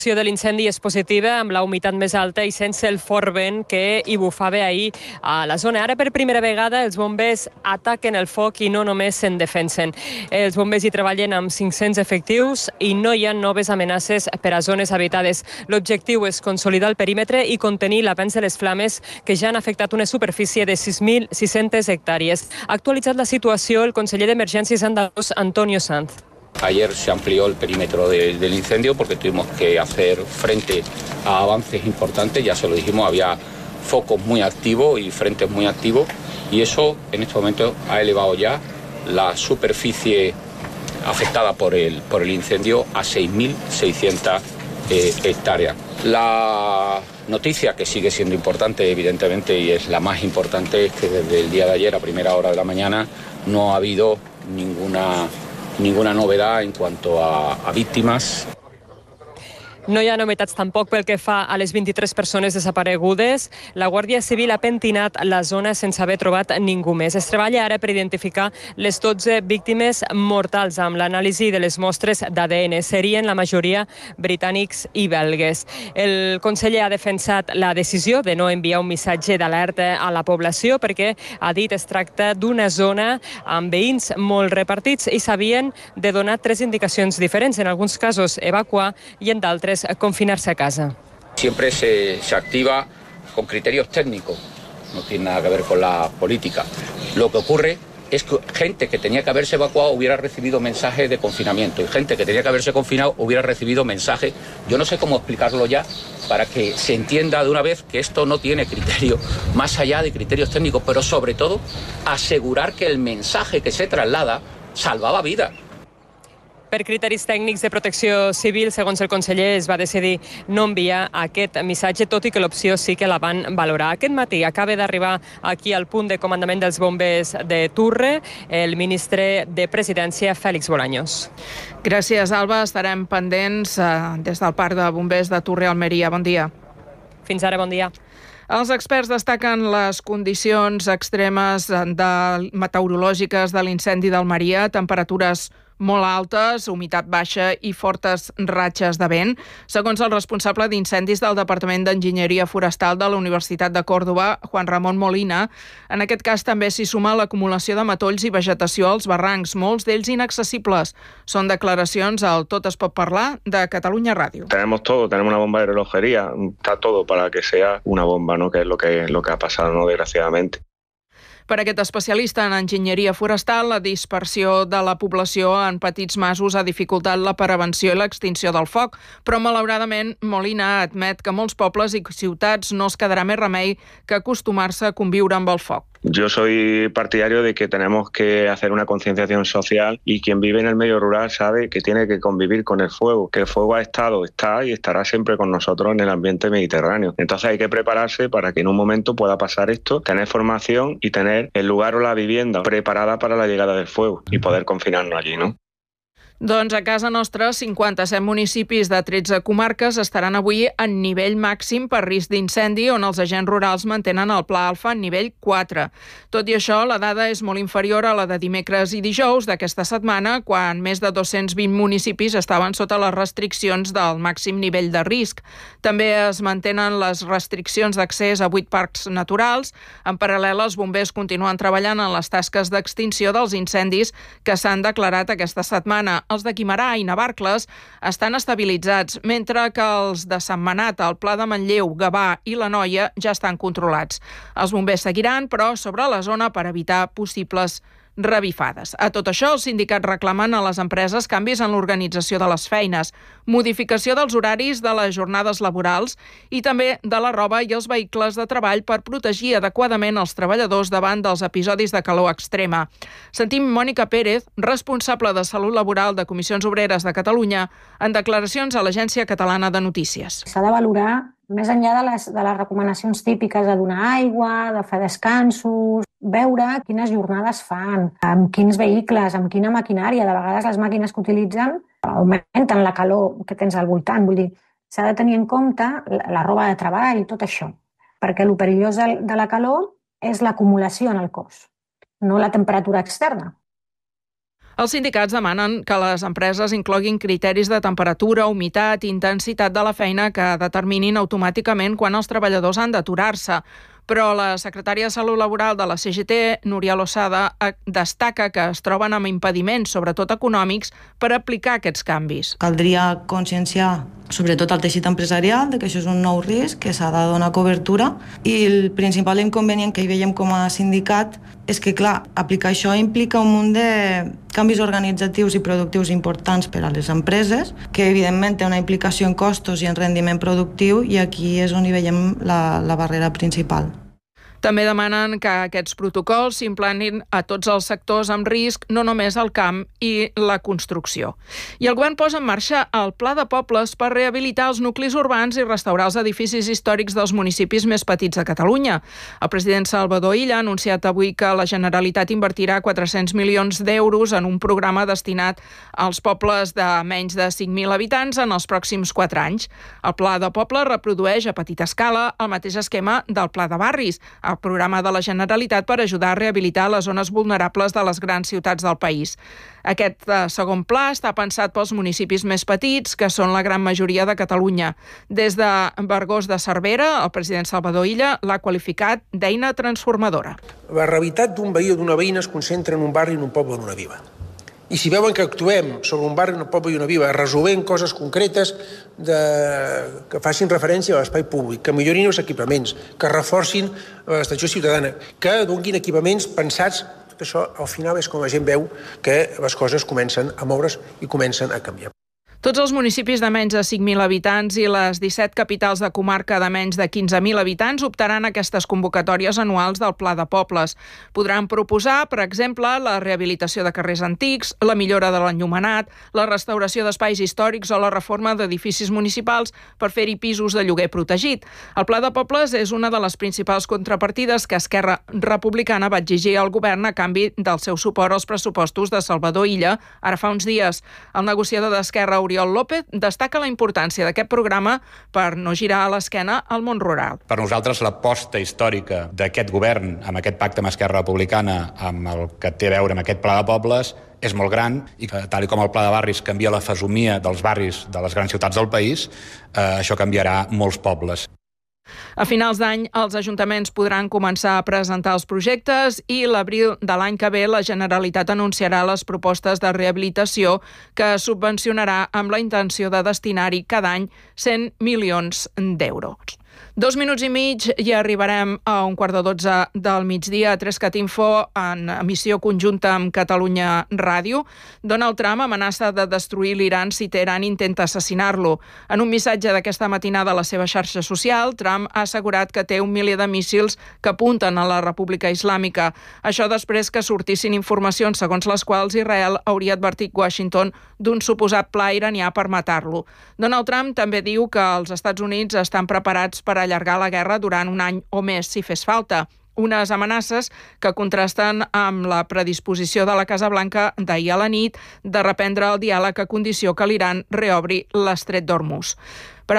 De l'incendi és positiva, amb la humitat més alta i sense el fort vent que hi bufava ahir a la zona. Ara, per primera vegada, els bombers ataquen el foc i no només se'n defensen. Els bombers hi treballen amb 500 efectius i no hi ha noves amenaces per a zones habitades. L'objectiu és consolidar el perímetre i contenir l'avanç de les flames que ja han afectat una superfície de 6.600 hectàrees. Ha actualitzat la situació el conseller d'Emergències andalús, Antonio Sanz. Ayer se amplió el perímetro del incendio porque tuvimos que hacer frente a avances importantes, ya se lo dijimos, había focos muy activos y frentes muy activos y eso en este momento ha elevado ya la superficie afectada por el incendio a 6.600 hectáreas. La noticia que sigue siendo importante, evidentemente, y es la más importante, es que desde el día de ayer a primera hora de la mañana no ha habido ninguna novedad en cuanto a víctimas. No hi ha novetats tampoc pel que fa a les 23 persones desaparegudes. La Guàrdia Civil ha pentinat la zona sense haver trobat ningú més. Es treballa ara per identificar les 12 víctimes mortals amb l'anàlisi de les mostres d'ADN. Serien la majoria britànics i belgues. El conseller ha defensat la decisió de no enviar un missatge d'alerta a la població perquè ha dit es tracta d'una zona amb veïns molt repartits i s'havien de donar 3 indicacions diferents. En alguns casos evacuar i en d'altres confinarse a casa. Siempre se activa con criterios técnicos, no tiene nada que ver con la política. Lo que ocurre es que gente que tenía que haberse evacuado hubiera recibido mensajes de confinamiento y gente que tenía que haberse confinado hubiera recibido mensajes. Yo no sé cómo explicarlo ya para que se entienda de una vez que esto no tiene criterio más allá de criterios técnicos, pero sobre todo asegurar que el mensaje que se traslada salvaba vidas. Per criteris tècnics de protecció civil, segons el conseller, es va decidir no enviar aquest missatge, tot i que l'opció sí que la van valorar. Aquest matí acaba d'arribar aquí al punt de comandament dels bombers de Turre el ministre de Presidència, Félix Bolaños. Gràcies, Alba. Estarem pendents des del Parc de Bombers de Turre, Almeria. Bon dia. Fins ara, bon dia. Els experts destaquen les condicions extremes meteorològiques de l'incendi d'Almeria, temperatures molt altes, humitat baixa i fortes ratxes de vent. Segons el responsable d'incendis del Departament d'Enginyeria Forestal de la Universitat de Còrdova, Juan Ramon Molina, en aquest cas també s'hi suma l'acumulació de matolls i vegetació als barrancs, molts d'ells inaccessibles. Són declaracions al Tot es pot parlar de Catalunya Ràdio. Tenemos todo, tenemos una bomba de relojería, está todo para que sea una bomba, ¿no? Que es lo que ha pasado, ¿no? Desgraciadamente. Per aquest especialista en enginyeria forestal, la dispersió de la població en petits masos ha dificultat la prevenció i l'extinció del foc, però malauradament Molina admet que molts pobles i ciutats no es quedarà més remei que acostumar-se a conviure amb el foc. Yo soy partidario de que tenemos que hacer una concienciación social y quien vive en el medio rural sabe que tiene que convivir con el fuego, que el fuego ha estado, está y estará siempre con nosotros en el ambiente mediterráneo. Entonces hay que prepararse para que en un momento pueda pasar esto, tener formación y tener el lugar o la vivienda preparada para la llegada del fuego y poder confinarnos allí, ¿no? Doncs a casa nostra, 57 municipis de 13 comarques estaran avui en nivell màxim per risc d'incendi, on els agents rurals mantenen el pla alfa en nivell 4. Tot i això, la dada és molt inferior a la de dimecres i dijous d'aquesta setmana, quan més de 220 municipis estaven sota les restriccions del màxim nivell de risc. També es mantenen les restriccions d'accés a 8 parcs naturals. En paral·lel, els bombers continuen treballant en les tasques d'extinció dels incendis que s'han declarat aquesta setmana. Els de Guimerà i Navarcles estan estabilitzats, mentre que els de Sentmenat, el Pla de Manlleu, Gavà i la Noia ja estan controlats. Els bombers seguiran, però, sobre la zona per evitar possibles revifades. A tot això, els sindicats reclamen a les empreses canvis en l'organització de les feines, modificació dels horaris de les jornades laborals i també de la roba i els vehicles de treball per protegir adequadament els treballadors davant dels episodis de calor extrema. Sentim Mònica Pérez, responsable de Salut Laboral de Comissions Obreres de Catalunya, en declaracions a l'Agència Catalana de Notícies. S'ha de valorar, més enllà de les recomanacions típiques de donar aigua, de fer descansos, veure quines jornades fan, amb quins vehicles, amb quina maquinària. De vegades les màquines que utilitzen augmenten la calor que tens al voltant. Vull dir, s'ha de tenir en compte la roba de treball i tot això, perquè el perillós de la calor és l'acumulació en el cos, no la temperatura externa. Els sindicats demanen que les empreses incloguin criteris de temperatura, humitat i intensitat de la feina que determinin automàticament quan els treballadors han d'aturar-se. Però la secretària de Salut Laboral de la CGT, Núria Losada, destaca que es troben amb impediments, sobretot econòmics, per aplicar aquests canvis. Caldria conscienciar sobretot al teixit empresarial de que això és un nou risc, que s'ha de donar cobertura, i el principal inconvenient que hi veiem com a sindicat és que, clar, aplicar això implica un munt de canvis organitzatius i productius importants per a les empreses, que evidentment té una implicació en costos i en rendiment productiu, i aquí és on hi veiem la barrera principal. També demanen que aquests protocols s'implantin a tots els sectors amb risc, no només al camp i la construcció. I el govern posa en marxa el Pla de Pobles per rehabilitar els nuclis urbans i restaurar els edificis històrics dels municipis més petits de Catalunya. El president Salvador Illa ha anunciat avui que la Generalitat invertirà 400 milions d'euros en un programa destinat als pobles de menys de 5.000 habitants en els pròxims 4 anys. El Pla de Pobles reprodueix a petita escala el mateix esquema del Pla de Barris, el programa de la Generalitat per ajudar a rehabilitar les zones vulnerables de les grans ciutats del país. Aquest segon pla està pensat pels municipis més petits, que són la gran majoria de Catalunya. Des de Vergós de Cervera, el president Salvador Illa l'ha qualificat d'eina transformadora. La realitat d'un veí o d'una veïna es concentra en un barri, en un poble, en una vila. I si veuen que actuem sobre un barri, un poble i una vila, resolent coses concretes que facin referència a l'espai públic, que millorin els equipaments, que reforcin l'estació ciutadana, que donin equipaments pensats, tot això al final és com la gent veu que les coses comencen a moure's i comencen a canviar. Tots els municipis de menys de 5.000 habitants i les 17 capitals de comarca de menys de 15.000 habitants optaran a aquestes convocatòries anuals del Pla de Pobles. Podran proposar, per exemple, la rehabilitació de carrers antics, la millora de l'enllumenat, la restauració d'espais històrics o la reforma d'edificis municipals per fer-hi pisos de lloguer protegit. El Pla de Pobles és una de les principals contrapartides que Esquerra Republicana va exigir al govern a canvi del seu suport als pressupostos de Salvador Illa ara fa uns dies. El negociador d'Esquerra, Oriol López, destaca la importància d'aquest programa per no girar a l'esquena al món rural. Per nosaltres l'aposta històrica d'aquest govern amb aquest pacte amb Esquerra Republicana, amb el que té a veure amb aquest Pla de Pobles, és molt gran i que, tal com el Pla de Barris canvia la fesomia dels barris de les grans ciutats del país, això canviarà molts pobles. A finals d'any, els ajuntaments podran començar a presentar els projectes i l'abril de l'any que ve la Generalitat anunciarà les propostes de rehabilitació que subvencionarà amb la intenció de destinar-hi cada any 100 milions d'euros. 2 minuts i mig i arribarem a 11:45 del migdia a 3cat Info en emissió conjunta amb Catalunya Ràdio. Donald Trump amenaça de destruir l'Iran si Teheran intenta assassinar-lo. En un missatge d'aquesta matinada a la seva xarxa social, Trump ha assegurat que té 1 miler de míssils que apunten a la República Islàmica. Això després que sortissin informacions segons les quals Israel hauria advertit Washington d'un suposat pla iranià per matar-lo. Donald Trump també diu que els Estats Units estan preparats per allargar la guerra durant un any o més si fes falta. Unes amenaces que contrasten amb la predisposició de la Casa Blanca d'ahir a la nit de reprendre el diàleg a condició que l'Iran reobri l'estret d'Hormuz. Per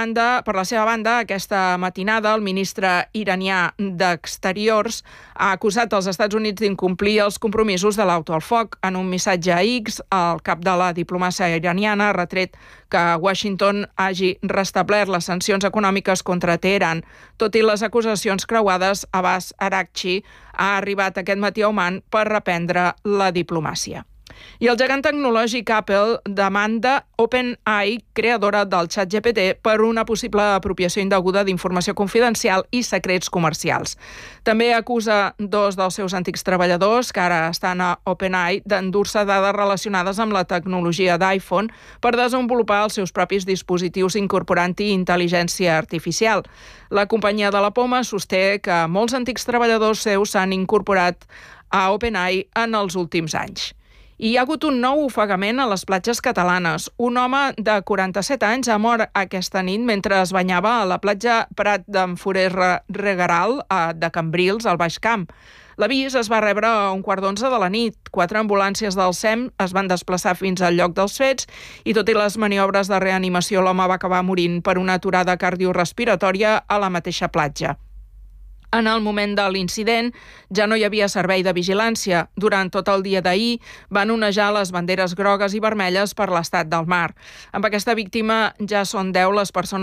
la seva banda, aquesta matinada, el ministre iranià d'Exteriors ha acusat els Estats Units d'incomplir els compromisos de l'alto al foc. En un missatge a X, el cap de la diplomàcia iraniana ha retret que Washington hagi restablert les sancions econòmiques contra Teheran. Tot i les acusacions creuades, Abbas Araghchi ha arribat aquest matí a Oman per reprendre la diplomàcia. I el gegant tecnològic Apple demanda OpenAI, creadora del ChatGPT, per una possible apropiació indeguda d'informació confidencial i secrets comercials. També acusa 2 dels seus antics treballadors, que ara estan a OpenAI, d'endur-se dades relacionades amb la tecnologia d'iPhone per desenvolupar els seus propis dispositius incorporant-hi intel·ligència artificial. La companyia de la Poma sosté que molts antics treballadors seus s'han incorporat a OpenAI en els últims anys. I hi ha hagut un nou ofegament a les platges catalanes. Un home de 47 anys ha mort aquesta nit mentre es banyava a la platja Prat d'en Forest Regaral de Cambrils, al Baix Camp. L'avís es va rebre a 11:15 de la nit. 4 ambulàncies del SEM es van desplaçar fins al lloc dels fets i, tot i les maniobres de reanimació, l'home va acabar morint per una aturada cardiorespiratòria a la mateixa platja. En el moment de l'incident ja no hi havia servei de vigilància. Durant tot el dia d'ahir van onejar les banderes grogues i vermelles per l'estat del mar. Amb aquesta víctima ja són 10 les persones